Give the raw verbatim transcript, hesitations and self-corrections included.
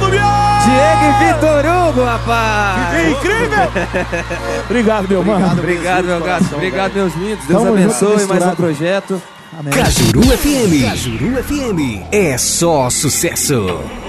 Diego e Vitor Hugo, rapaz! Que incrível! Obrigado, meu mano. Obrigado, obrigado meu gato. Obrigado, meus lindos. Deus Tamo abençoe junto, mais um misturado. projeto. Amém. Cajuru F M. Cajuru F M. É só sucesso.